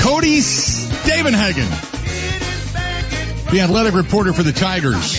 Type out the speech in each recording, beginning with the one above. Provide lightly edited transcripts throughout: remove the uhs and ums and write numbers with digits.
Cody Stavenhagen, the athletic reporter for the Tigers.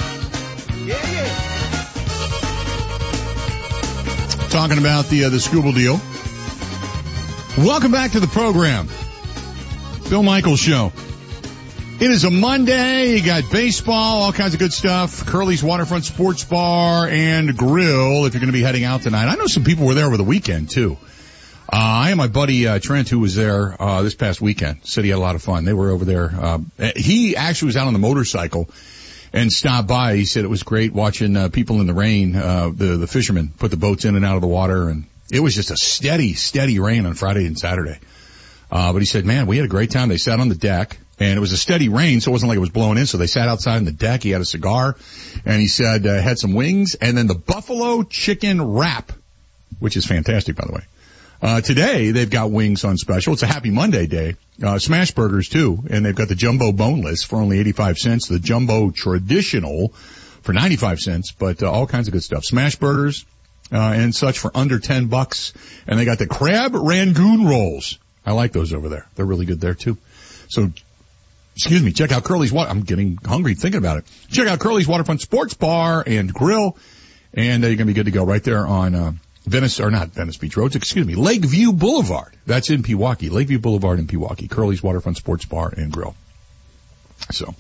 Talking about the Scooble deal. Welcome back to the program. Bill Michaels Show. It is a Monday. You got baseball, all kinds of good stuff. Curly's Waterfront Sports Bar and Grill if you're going to be heading out tonight. I know some people were there over the weekend, too. I and my buddy Trent, who was there this past weekend, said he had a lot of fun. They were over there. He actually was out on the motorcycle and stopped by. He said it was great watching people in the rain, the fishermen put the boats in and out of the water. And it was just a steady rain on Friday and Saturday. But he said, man, we had a great time. They sat on the deck. And it was a steady rain, so it wasn't like it was blowing in. So they sat outside on the deck. He had a cigar, and he said had some wings, and then the buffalo chicken wrap, which is fantastic, by the way. Today they've got wings on special. It's a Happy Monday day. Smash burgers too, and they've got the jumbo boneless for only 85 cents, the jumbo traditional for 95 cents, but all kinds of good stuff. Smash burgers and such for under $10, and they got the crab rangoon rolls. I like those over there. They're really good there too. So. Excuse me, check out Curly's I'm getting hungry thinking about it. Check out Curly's Waterfront Sports Bar and Grill, and you're going to be good to go right there on Venice Beach Road, Lakeview Boulevard. That's in Pewaukee. Lakeview Boulevard in Pewaukee. Curly's Waterfront Sports Bar and Grill. So,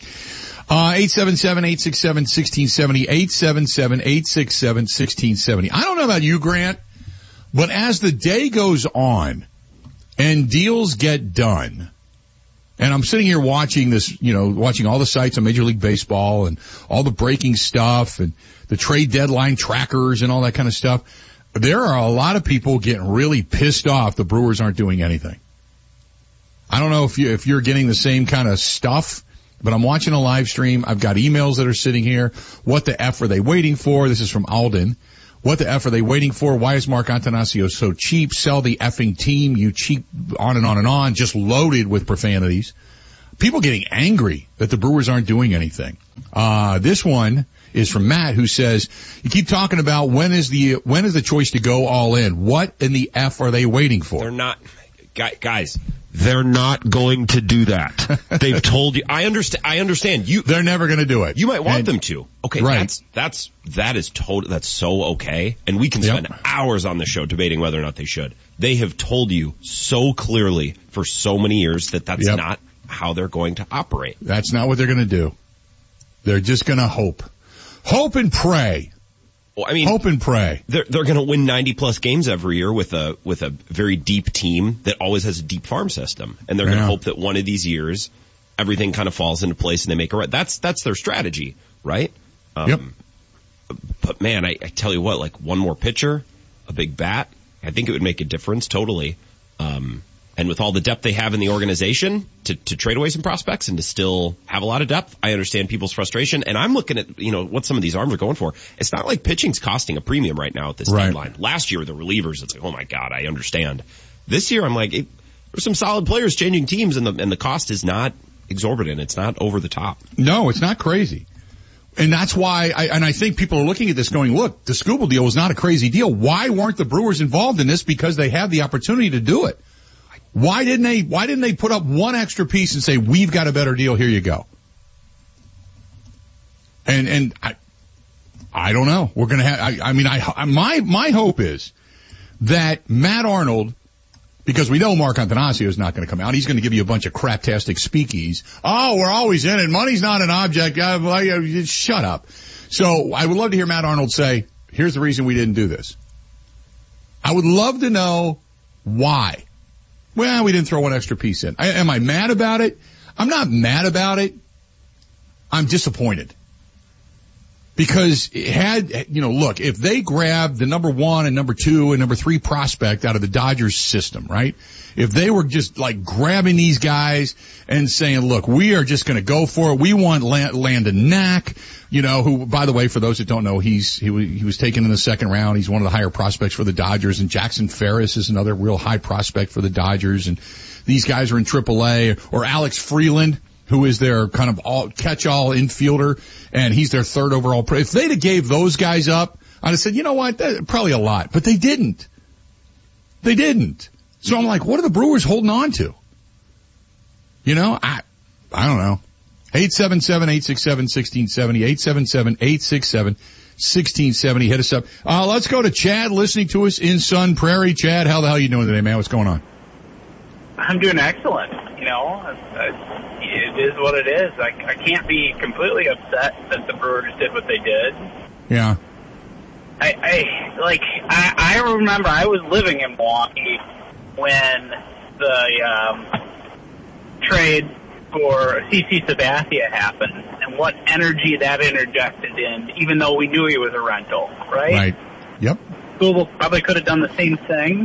877-867-1670, 877-867-1670. I don't know about you, Grant, but as the day goes on and deals get done, and I'm sitting here watching this, watching all the sites on Major League Baseball and all the breaking stuff and the trade deadline trackers and all that kind of stuff. There are a lot of people getting really pissed off the Brewers aren't doing anything. I don't know if you're getting the same kind of stuff, but I'm watching a live stream. I've got emails that are sitting here. What the F are they waiting for? This is from Alden. What the F are they waiting for? Why is Mark Antanasio so cheap? Sell the effing team, you cheap, on and on and on, just loaded with profanities. People getting angry that the Brewers aren't doing anything. This one is from Matt, who says, you keep talking about when is the choice to go all in? What in the F are they waiting for? They're not, guys, they're not going to do that. They've told you. I understand. They're never going to do it. You might want them to. Okay, right. That's so okay. And we can spend hours on the show debating whether or not they should. They have told you so clearly for so many years that that's not how they're going to operate. That's not what they're going to do. They're just going to hope and pray. Well, I mean, hope and pray. They're going to win 90+ games every year with a very deep team that always has a deep farm system, and they're going to hope that one of these years everything kind of falls into place and they make it right. That's their strategy, right? But man, I tell you what, like one more pitcher, a big bat, I think it would make a difference totally. And with all the depth they have in the organization to trade away some prospects and to still have a lot of depth, I understand people's frustration. And I'm looking at, what some of these arms are going for. It's not like pitching's costing a premium right now at this deadline. Last year, the relievers, it's like, oh my God, I understand. This year, I'm like, there's some solid players changing teams and the cost is not exorbitant. It's not over the top. No, it's not crazy. And that's why I think people are looking at this going, look, the Scooble deal was not a crazy deal. Why weren't the Brewers involved in this? Because they had the opportunity to do it. Why didn't they put up one extra piece and say, we've got a better deal, here you go? And I don't know. We're gonna have, my hope is that Matt Arnold, because we know Mark Antanasio is not going to come out. He's going to give you a bunch of craptastic speakies. Oh, we're always in it. Money's not an object. Shut up. So I would love to hear Matt Arnold say, here's the reason we didn't do this. I would love to know why. Well, we didn't throw one extra piece in. Am I mad about it? I'm not mad about it. I'm disappointed. Because look, if they grabbed the number 1 and number 2 and number 3 prospect out of the Dodgers system, right? If they were just like grabbing these guys and saying, look, we are just going to go for it. We want Landon Knack, who, by the way, for those that don't know, he was taken in the second round. He's one of the higher prospects for the Dodgers, and Jackson Ferris is another real high prospect for the Dodgers. And these guys are in AAA, or Alex Freeland, who is their kind of catch-all infielder, and he's their third overall. If they'd have gave those guys up, I'd have said, you know what, probably a lot. But they didn't. So I'm like, what are the Brewers holding on to? You know, I don't know. 877-867-1670, 877-867-1670. Hit us up. Let's go to Chad listening to us in Sun Prairie. Chad, how the hell are you doing today, man? What's going on? I'm doing excellent. You know, it is what it is. I can't be completely upset that the Brewers did what they did. Yeah. I remember I was living in Milwaukee when the trade for CC Sabathia happened, and what energy that interjected in, even though we knew he was a rental, right? Right. Yep. Google probably could have done the same thing.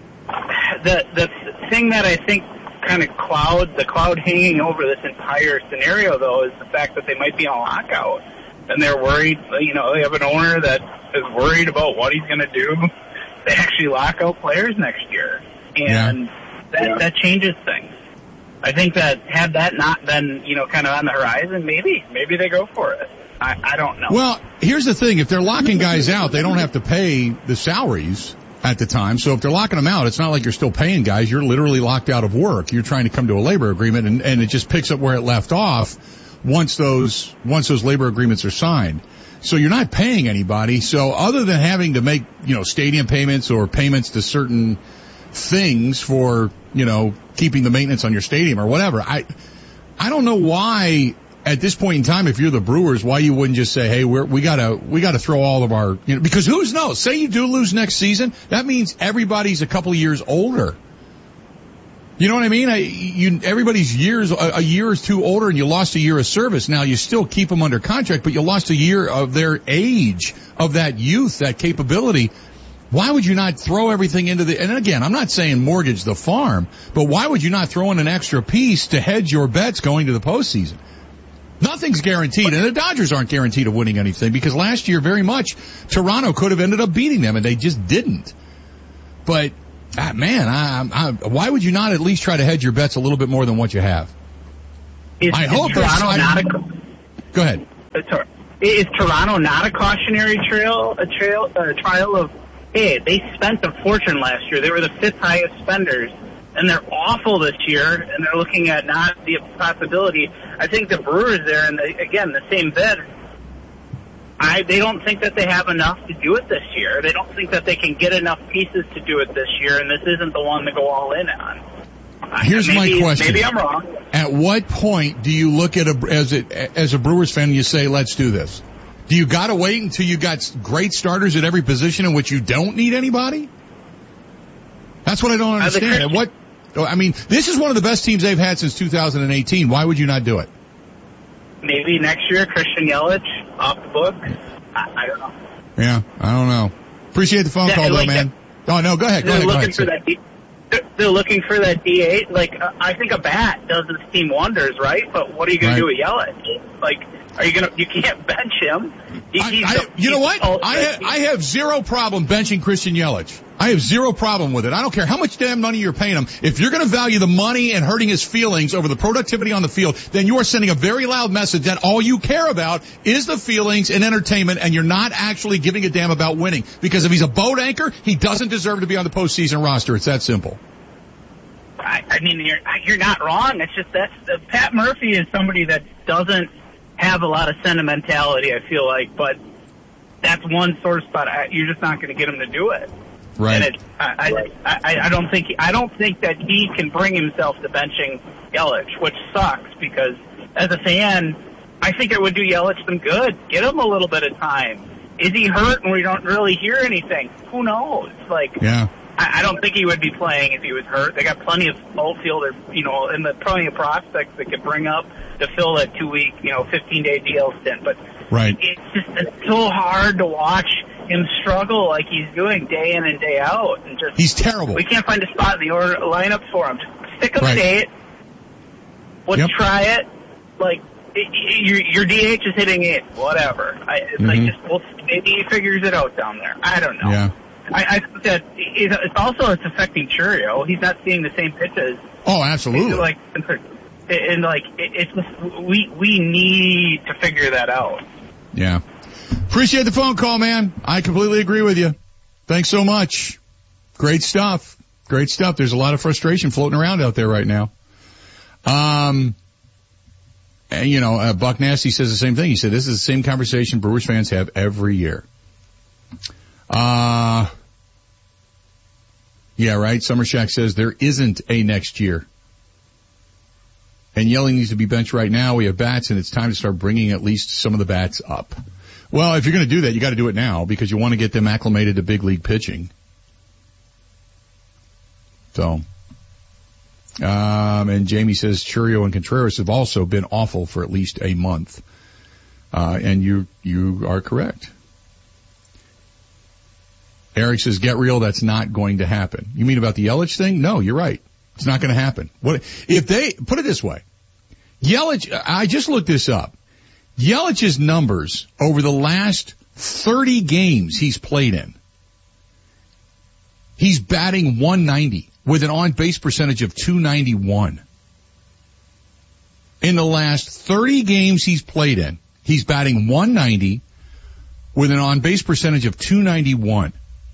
The thing that I think kind of the cloud hanging over this entire scenario, though, is the fact that they might be on lockout, and they're worried. You know, they have an owner that is worried about what he's going to do. They actually lock out players next year, and that changes things. I think that had that not been, you know, kind of on the horizon, maybe they go for it. I don't know. Well, here's the thing. If they're locking guys out, they don't have to pay the salaries at the time. So if they're locking them out, it's not like you're still paying guys. You're literally locked out of work. You're trying to come to a labor agreement, and it just picks up where it left off once those labor agreements are signed. So you're not paying anybody. So other than having to make, you know, stadium payments or payments to certain things for, you know, keeping the maintenance on your stadium or whatever, I don't know why at this point in time, if you're the Brewers, why you wouldn't just say, hey, we gotta throw all of our, you know, because who knows? Say you do lose next season, that means everybody's a couple of years older. You know what I mean? Everybody's a year or two older, and you lost a year of service. Now you still keep them under contract, but you lost a year of their age, of that youth, that capability. Why would you not throw everything into and again, I'm not saying mortgage the farm, but why would you not throw in an extra piece to hedge your bets going to the postseason? Nothing's guaranteed, and the Dodgers aren't guaranteed of winning anything, because last year very much Toronto could have ended up beating them, and they just didn't. But, man, why would you not at least try to hedge your bets a little bit more than what you have? Is Toronto not Go ahead. Is Toronto not a cautionary trial of, hey, they spent a fortune last year. They were the fifth highest spenders, and they're awful this year, and they're looking at not the possibility. I think the Brewers there, and again, the same bid, they don't think that they have enough to do it this year. They don't think that they can get enough pieces to do it this year, and this isn't the one to go all in on. Here's my question. Maybe I'm wrong. At what point do you look at as a Brewers fan and you say, let's do this? Do you got to wait until you got great starters at every position in which you don't need anybody? That's what I don't understand. This is one of the best teams they've had since 2018. Why would you not do it? Maybe next year, Christian Yelich off the book. I don't know. Yeah, I don't know. Appreciate the phone call, though, man. Oh, no, go ahead. They're looking for that DH. I think a bat does this team wonders, right? But what are you going to do with Yelich? You can't bench him. You know what? I have zero problem benching Christian Yelich. I have zero problem with it. I don't care how much damn money you're paying him. If you're going to value the money and hurting his feelings over the productivity on the field, then you are sending a very loud message that all you care about is the feelings and entertainment, and you're not actually giving a damn about winning. Because if he's a boat anchor, he doesn't deserve to be on the postseason roster. It's that simple. I mean, you're not wrong. It's just Pat Murphy is somebody that doesn't have a lot of sentimentality, I feel like, but that's one sore spot. You're just not going to get him to do it. Right. And I don't think that he can bring himself to benching Yelich, which sucks, because as a fan, I think it would do Yelich some good. Get him a little bit of time. Is he hurt and we don't really hear anything? Who knows? Yeah. I don't think he would be playing if he was hurt. They got plenty of outfielders, and plenty of prospects that could bring up to fill that 2-week, 15-day DL stint. But right. It's so hard to watch him struggle like he's doing day in and day out. And he's terrible. We can't find a spot in the lineup for him. Just stick him at 8. Let's try it. Your DH is hitting 8. Whatever. Maybe he figures it out down there. I don't know. Yeah. I think that it's affecting Churio. He's not seeing the same pitches. Oh, absolutely. We need to figure that out. Yeah. Appreciate the phone call, man. I completely agree with you. Thanks so much. Great stuff. Great stuff. There's a lot of frustration floating around out there right now. And, you know, Buck Nasty says the same thing. He said, this is the same conversation Brewers fans have every year. Yeah, right. Summer Shack says there isn't a next year. And Yelling needs to be benched right now. We have bats, and it's time to start bringing at least some of the bats up. Well, if you're going to do that, you got to do it now because you want to get them acclimated to big league pitching. So, and Jamie says Churio and Contreras have also been awful for at least a month. And you are correct. Eric says, get real, that's not going to happen. You mean about the Yelich thing? No, you're right. It's not going to happen. What if they put it this way? Yelich, I just looked this up. Yelich's numbers over the last 30 games he's played in. He's batting 190 with an on-base percentage of 291. In the last 30 games he's played in, he's batting 190 with an on-base percentage of 291.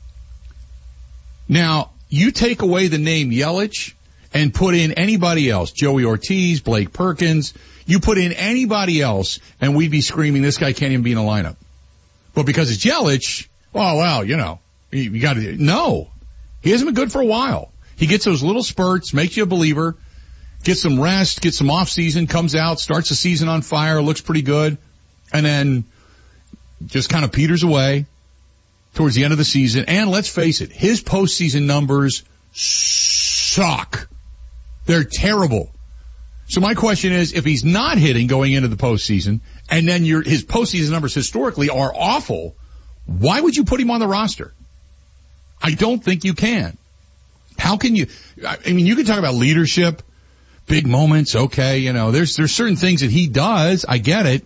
Now, you take away the name Yelich and put in anybody else, Joey Ortiz, Blake Perkins, you put in anybody else and we'd be screaming, this guy can't even be in a lineup. But because it's Yelich, oh, well, you know, you gotta, no. He hasn't been good for a while. He gets those little spurts, makes you a believer, gets some rest, gets some off season, comes out, starts the season on fire, looks pretty good, and then just kind of peters away towards the end of the season. And let's face it, his postseason numbers suck. They're terrible. So my question is, if he's not hitting going into the postseason, and then his postseason numbers historically are awful, why would you put him on the roster? I don't think you can. How can you? I mean, you can talk about leadership, big moments. Okay, you know, there's certain things that he does. I get it,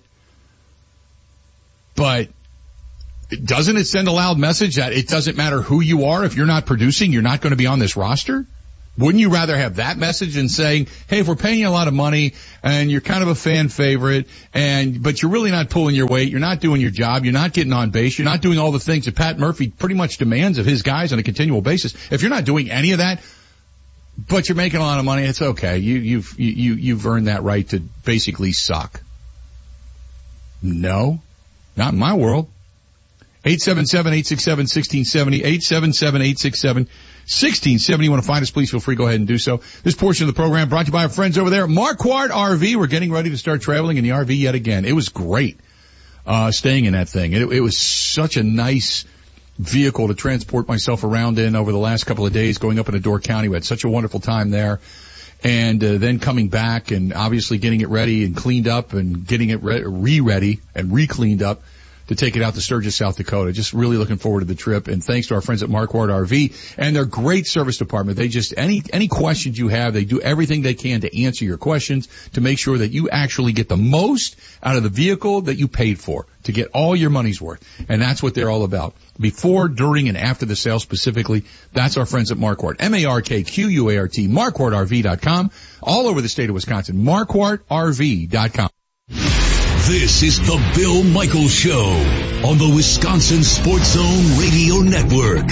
but doesn't it send a loud message that it doesn't matter who you are, if you're not producing, you're not going to be on this roster? Wouldn't you rather have that message than saying, hey, if we're paying you a lot of money and you're kind of a fan favorite but you're really not pulling your weight, you're not doing your job, you're not getting on base, you're not doing all the things that Pat Murphy pretty much demands of his guys on a continual basis. If you're not doing any of that, but you're making a lot of money, it's okay. You've earned that right to basically suck. No, not in my world. 877-867-1670, 877-867-1670. You want to find us, please feel free. Go ahead and do so. This portion of the program brought to you by our friends over there at Marquardt RV. We're getting ready to start traveling in the RV yet again. It was great, staying in that thing. It was such a nice vehicle to transport myself around in over the last couple of days, going up into Door County. We had such a wonderful time there. And then coming back and obviously getting it ready and cleaned up and getting it re-ready and re-cleaned up to take it out to Sturgis, South Dakota. Just really looking forward to the trip. And thanks to our friends at Marquardt RV and their great service department. They just, any questions you have, they do everything they can to answer your questions to make sure that you actually get the most out of the vehicle that you paid for, to get all your money's worth. And that's what they're all about. Before, during, and after the sale specifically, that's our friends at Marquardt. MARKQUART, MarquardtRV.com. All over the state of Wisconsin. MarquardtRV.com. This is the Bill Michaels Show on the Wisconsin Sports Zone Radio Network.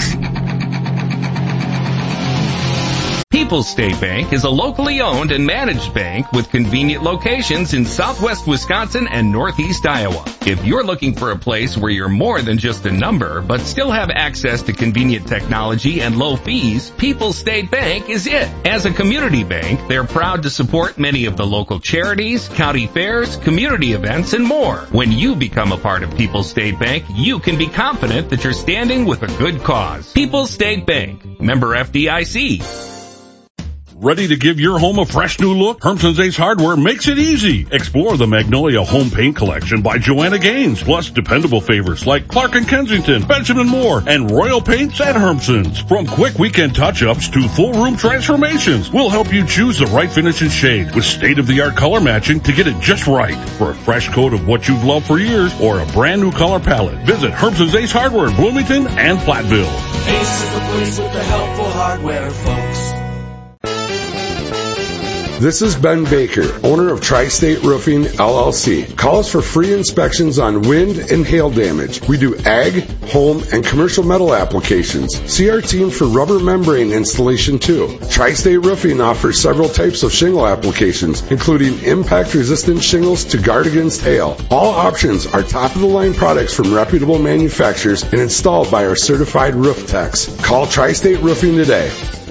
People's State Bank is a locally owned and managed bank with convenient locations in southwest Wisconsin and northeast Iowa. If you're looking for a place where you're more than just a number, but still have access to convenient technology and low fees, People's State Bank is it. As a community bank, they're proud to support many of the local charities, county fairs, community events, and more. When you become a part of People's State Bank, you can be confident that you're standing with a good cause. People's State Bank, member FDIC. Ready to give your home a fresh new look? Hermson's Ace Hardware makes it easy. Explore the Magnolia Home Paint Collection by Joanna Gaines, plus dependable favorites like Clark & Kensington, Benjamin Moore, and Royal Paints at Hermson's. From quick weekend touch-ups to full room transformations, we'll help you choose the right finish and shade with state-of-the-art color matching to get it just right. For a fresh coat of what you've loved for years or a brand new color palette, visit Hermson's Ace Hardware in Bloomington and Platteville. Ace is the place with the helpful hardware, folks. This is Ben Baker, owner of Tri-State Roofing, LLC. Call us for free inspections on wind and hail damage. We do ag, home, and commercial metal applications. See our team for rubber membrane installation too. Tri-State Roofing offers several types of shingle applications, including impact-resistant shingles to guard against hail. All options are top-of-the-line products from reputable manufacturers and installed by our certified roof techs. Call Tri-State Roofing today.